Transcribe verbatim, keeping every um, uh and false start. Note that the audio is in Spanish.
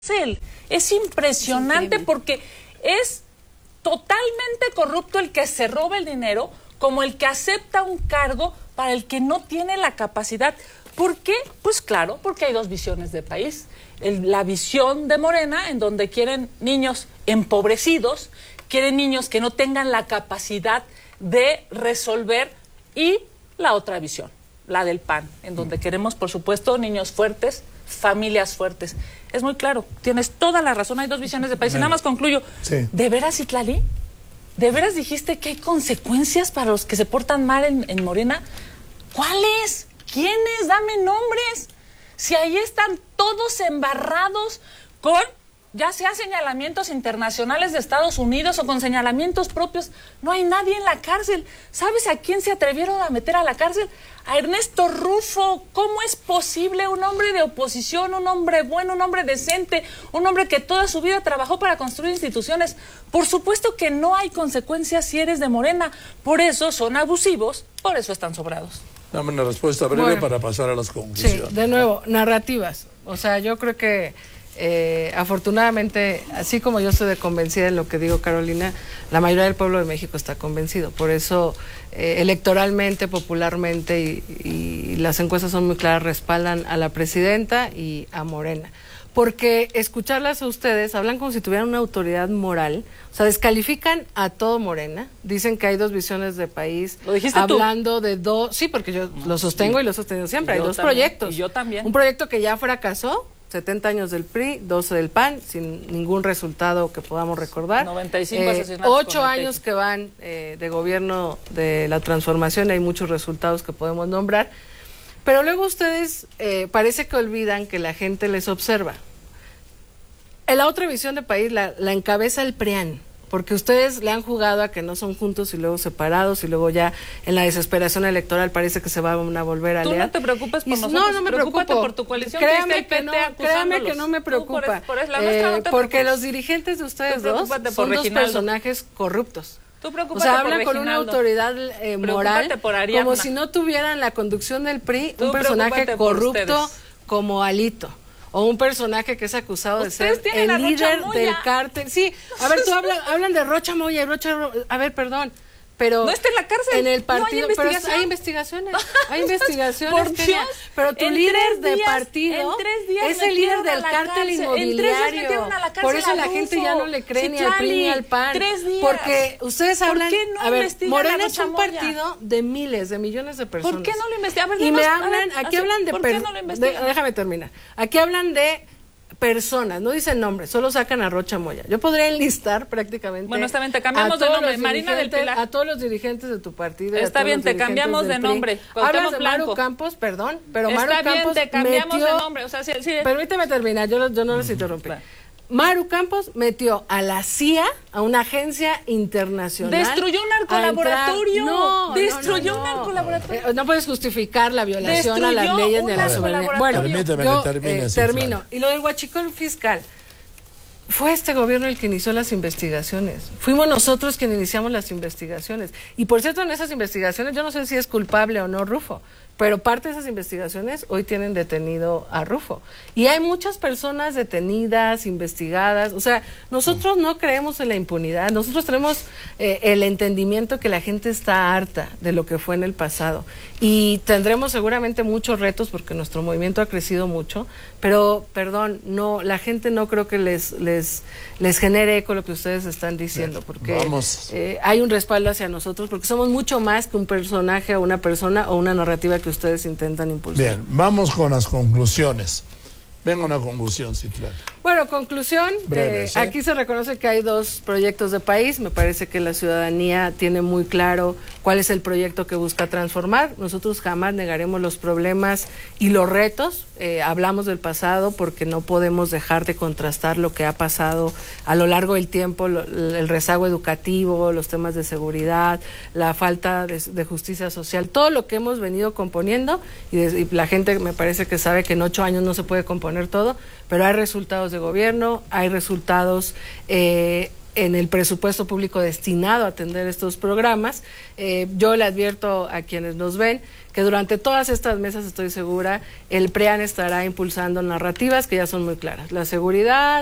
cárcel. Es impresionante es porque es totalmente corrupto el que se roba el dinero como el que acepta un cargo para el que no tiene la capacidad. ¿Por qué? Pues claro, porque hay dos visiones de país. El, la visión de Morena, en donde quieren niños empobrecidos, quieren niños que no tengan la capacidad de resolver, y la otra visión, la del P A N, en donde queremos, por supuesto, niños fuertes, familias fuertes. Es muy claro, tienes toda la razón, hay dos visiones de país. Y nada más concluyo, sí. ¿De veras, Citlali? ¿De veras dijiste que hay consecuencias para los que se portan mal en, en Morena? ¿Cuáles? ¿Quiénes? Dame nombres. Si ahí están todos embarrados con, ya sea señalamientos internacionales de Estados Unidos o con señalamientos propios, no hay nadie en la cárcel. ¿Sabes a quién se atrevieron a meter a la cárcel? A Ernesto Rufo. ¿Cómo es posible? Un hombre de oposición, un hombre bueno, un hombre decente, un hombre que toda su vida trabajó para construir instituciones. Por supuesto que no hay consecuencias si eres de Morena. Por eso son abusivos, por eso están sobrados. Dame una respuesta breve bueno, para pasar a las conclusiones. Sí, de nuevo, narrativas. O sea, yo creo que eh, afortunadamente, así como yo estoy convencida de lo que digo, Carolina, la mayoría del pueblo de México está convencido. Por eso, eh, electoralmente, popularmente, y, y las encuestas son muy claras, respaldan a la presidenta y a Morena. Porque escucharlas a ustedes, hablan como si tuvieran una autoridad moral, o sea, descalifican a todo Morena, dicen que hay dos visiones de país, ¿lo dijiste hablando tú? de dos, sí, porque yo lo sostengo sí. y lo he sostenido siempre, hay dos también, proyectos. Y yo también. Un proyecto que ya fracasó, setenta años del P R I, doce del P A N, sin ningún resultado que podamos recordar. noventa y cinco eh, ocho años que van eh, de gobierno de la transformación, hay muchos resultados que podemos nombrar. Pero luego ustedes eh, parece que olvidan que la gente les observa. En la otra visión de país la, la encabeza el P R I A N, porque ustedes le han jugado a que no son juntos y luego separados, y luego ya en la desesperación electoral parece que se van a volver a Tú aliar. no te preocupes por y, nosotros, no, no me preocúpate preocupo. por tu coalición. Créame que, que no, créame que no me preocupa, por, por eso, eh, no porque preocupes. Los dirigentes de ustedes dos son dos personajes corruptos. Tú o sea, hablan con una autoridad eh, moral, como si no tuvieran la conducción del P R I, Tú un personaje corrupto como Alito. O un personaje que es acusado de ser el líder del cártel. Sí, a ver, tú hablan, hablan de Rocha Moya y Rocha... A ver, perdón, pero... No está en la cárcel. En el partido... No hay pero investigación. hay investigaciones. Hay investigaciones. Por Dios, pero tu líder de partido es el líder del cártel inmobiliario. Por eso la gente ya no le cree ni al P R I ni al P A N. Porque ustedes hablan... A ver, Morena es un partido de miles, de millones de personas. ¿Por qué no lo investigan? Y me hablan... Aquí hablan de... Déjame terminar. Aquí hablan de... personas, no dicen nombres, solo sacan a Rocha Moya. Yo podría enlistar prácticamente. Bueno, está bien, te cambiamos de nombre, Marina del Pilar. A todos los dirigentes de tu partido. Está bien, te cambiamos de nombre. Hablas de Maru Campos, perdón, pero está Maru bien, Campos te cambiamos metió, de nombre. O sea, sí, sí. Permíteme terminar, yo, yo no les interrumpí. Claro. Maru Campos metió a la C I A, a una agencia internacional. Destruyó un narcolaboratorio. No, Destruyó no, no, no. un narcolaboratorio. Eh, no puedes justificar la violación Destruyó a las leyes de la soberanía. Bueno, Permíteme yo termine, eh, sí, termino. Claro. Y lo del huachicol fiscal. Fue este gobierno el que inició las investigaciones. Fuimos nosotros quienes iniciamos las investigaciones. Y por cierto, en esas investigaciones, yo no sé si es culpable o no Rufo, pero parte de esas investigaciones hoy tienen detenido a Rufo. Y hay muchas personas detenidas, investigadas. O sea, nosotros no creemos en la impunidad. Nosotros tenemos eh, el entendimiento que la gente está harta de lo que fue en el pasado. Y tendremos seguramente muchos retos porque nuestro movimiento ha crecido mucho. Pero, perdón, no, la gente no creo que les, les, les genere eco lo que ustedes están diciendo. Porque eh, hay un respaldo hacia nosotros porque somos mucho más que un personaje o una persona o una narrativa que ustedes intentan impulsar. Bien, vamos con las conclusiones. Venga una conclusión, Citlali. Bueno, conclusión, Breve, eh, ¿sí? Aquí se reconoce que hay dos proyectos de país. Me parece que la ciudadanía tiene muy claro cuál es el proyecto que busca transformar. Nosotros jamás negaremos los problemas y los retos. Eh, hablamos del pasado porque no podemos dejar de contrastar lo que ha pasado a lo largo del tiempo, lo, el rezago educativo, los temas de seguridad, la falta de, de justicia social, todo lo que hemos venido componiendo y, de, y la gente me parece que sabe que en ocho años no se puede componer todo, pero hay resultados de gobierno, hay resultados eh, en el presupuesto público destinado a atender estos programas. Eh, yo le advierto a quienes nos ven que durante todas estas mesas, estoy segura, el PRIAN estará impulsando narrativas que ya son muy claras. La seguridad,